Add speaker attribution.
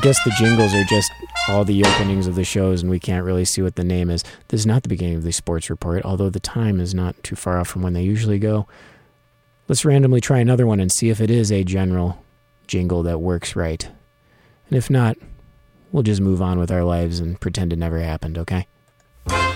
Speaker 1: guess the jingles are just all the openings of the shows, and we can't really see what the name is. This is not the beginning of the sports report, although the time is not too far off from when they usually go. Let's randomly try another one and see if it is a general jingle that works right. And if not, we'll just move on with our lives and pretend it never happened, okay?